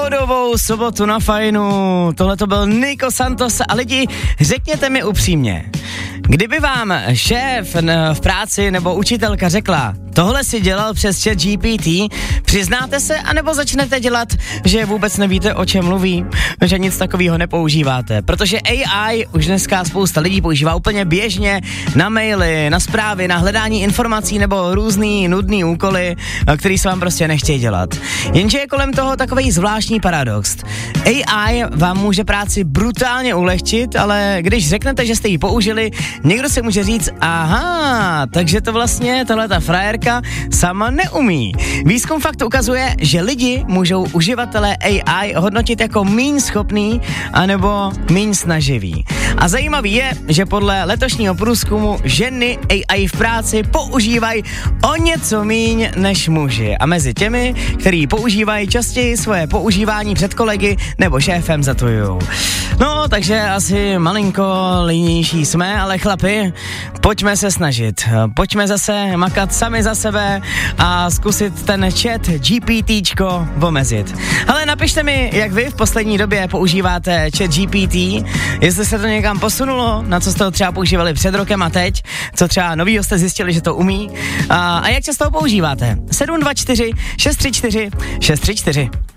Bodovou sobotu na Fajnu. Tohle to byl Nico Santos a lidi, řekněte mi upřímně, kdyby vám šéf v práci nebo učitelka řekla, tohle si dělal přes ChatGPT, přiznáte se, anebo začnete dělat, že vůbec nevíte, o čem mluví, že nic takového nepoužíváte, protože AI už dneska spousta lidí používá úplně běžně na maily, na zprávy, na hledání informací nebo různý nudný úkoly, který se vám prostě nechtějí dělat. Jenže je kolem toho takový zvláštní paradox. AI vám může práci brutálně ulehčit, ale když řeknete, že jste ji použili, někdo si může říct, aha, takže to vlastně tahleta frajerka sama neumí. Výzkum fakt ukazuje, že lidi můžou uživatele AI hodnotit jako míň schopný anebo míň snaživý. A zajímavý je, že podle letošního průzkumu ženy AI v práci používají o něco míň než muži. A mezi těmi, který používají častěji, svoje používání před kolegy nebo šéfem zatujou. No, takže asi malinko línější jsme, ale chlapi, pojďme se snažit. Pojďme zase makat sami za sebe a zkusit ten chat GPTčko omezit. Ale napište mi, jak vy v poslední době používáte chat GPT, jestli se to někam posunulo, na co jste ho třeba používali před rokem a teď, co třeba novýho jste zjistili, že to umí a jak často ho používáte. 724 634 634.